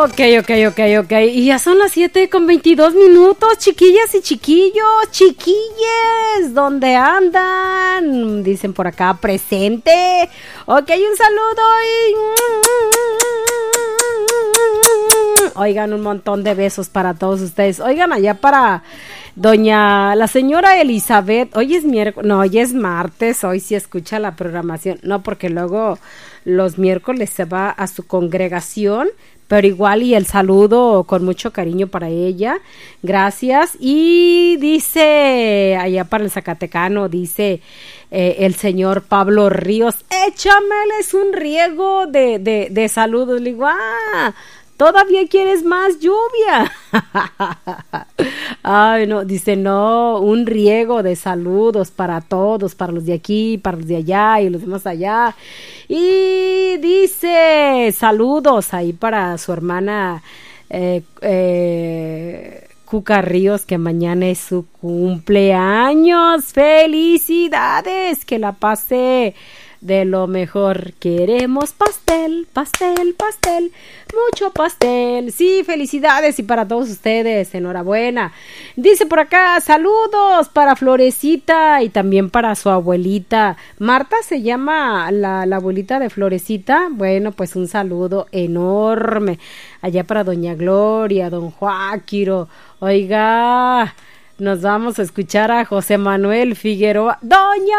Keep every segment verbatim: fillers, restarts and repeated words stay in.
Ok, ok, ok, ok. Y ya son las siete con veintidós minutos, chiquillas y chiquillos, chiquilles, ¿dónde andan? Dicen por acá, presente. Ok, un saludo y... Oigan, un montón de besos para todos ustedes. Oigan, allá para doña, la señora Elizabeth, hoy es miércoles, no, hoy es martes, hoy sí escucha la programación, no, porque luego los miércoles se va a su congregación, pero igual y el saludo con mucho cariño para ella, gracias. Y dice, allá para el Zacatecano, dice eh, el señor Pablo Ríos, échameles un riego de, de, de saludos. Le digo, ah, ¿todavía quieres más lluvia? Ay, no, dice, no, un riego de saludos para todos, para los de aquí, para los de allá y los demás allá. Y dice, saludos ahí para su hermana eh, eh, Cuca Ríos, que mañana es su cumpleaños. ¡Felicidades! Que la pase de lo mejor. Queremos pastel, pastel, pastel, mucho pastel. Sí, felicidades y para todos ustedes, enhorabuena. Dice por acá, saludos para Florecita y también para su abuelita. Marta se llama la, la abuelita de Florecita. Bueno, pues un saludo enorme allá para doña Gloria, don Joaquiro. Oiga, nos vamos a escuchar a José Manuel Figueroa. ¡Doña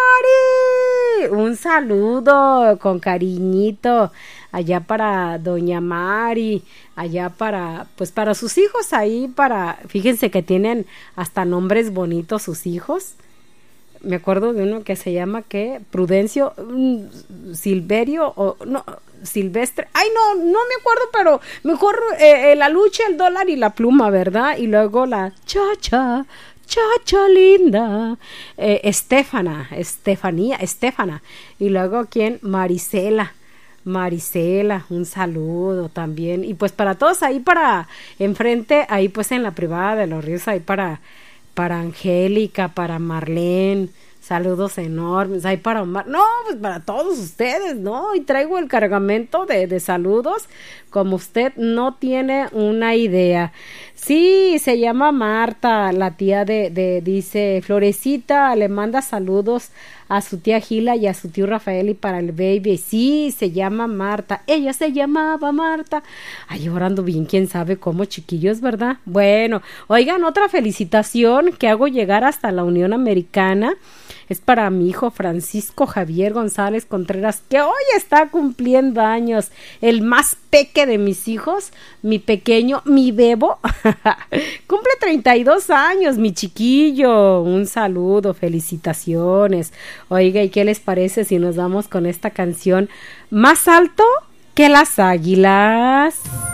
Mari! Un saludo con cariñito allá para doña Mari, allá para, pues para sus hijos ahí, para, fíjense que tienen hasta nombres bonitos sus hijos. Me acuerdo de uno que se llama, ¿qué? Prudencio, um, Silverio, o no, Silvestre, ay no, no me acuerdo, pero mejor eh, la lucha, el dólar y la pluma, ¿verdad? Y luego la chacha, chacha linda, eh, Estefana, Estefanía, Estefana, y luego quién, Marisela, Marisela, un saludo también, y pues para todos ahí para enfrente, ahí pues en la privada de los Ríos, ahí para, para Angélica, para Marlene, saludos enormes, ahí para Omar, no, pues para todos ustedes, ¿no? Y traigo el cargamento de, de saludos, como usted no tiene una idea. Sí, se llama Marta, la tía de, de, dice, Florecita, le manda saludos a su tía Gila y a su tío Rafael y para el baby. Sí, se llama Marta, ella se llamaba Marta. Ay, orando bien, quién sabe cómo, chiquillos, ¿verdad? Bueno, oigan, otra felicitación que hago llegar hasta la Unión Americana es para mi hijo Francisco Javier González Contreras, que hoy está cumpliendo años, el más peque de mis hijos, mi pequeño, mi bebo, cumple treinta y dos años, mi chiquillo, un saludo, felicitaciones. Oiga, ¿y qué les parece si nos vamos con esta canción, Más alto que las águilas?